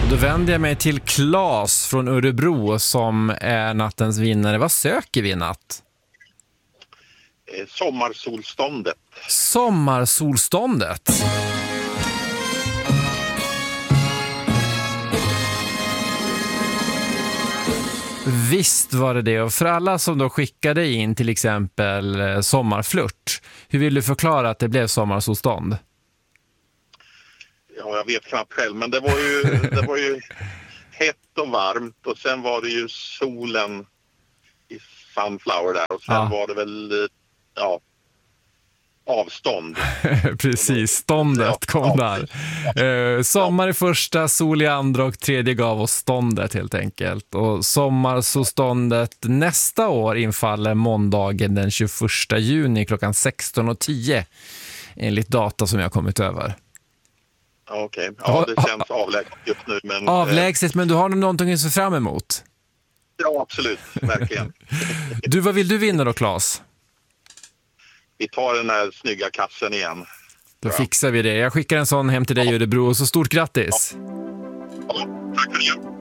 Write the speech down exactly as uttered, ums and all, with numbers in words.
Då vänder jag mig till Claes från Örebro som är nattens vinnare. Vad söker vi i natt? Eh, sommarsolståndet. Sommarsolståndet. Visst var det det. Och för alla som då skickade in till exempel eh, sommarflört, hur vill du förklara att det blev sommarsolstånd? Ja, jag vet knappt själv, men det var ju, det var ju hett och varmt och sen var det ju solen i Sunflower där och sen Ja. var det väl, ja, avstånd. Precis, ståndet kom där. Eh, sommar i första, sol i andra och tredje gav oss ståndet helt enkelt. Och sommarsolståndet nästa år infaller måndagen den tjugoförsta juni klockan sexton och tio enligt data som jag har kommit över. Okej, okay. Ja, det känns avlägset just nu. Men, avlägset, men du har någonting att se fram emot? Ja, absolut, verkligen. Du, vad vill du vinna då, Claes? Vi tar den här snygga kassen igen. Då fixar vi det. Jag skickar en sån hem till dig i Örebro, så stort grattis. Ja. Ja, tack för det.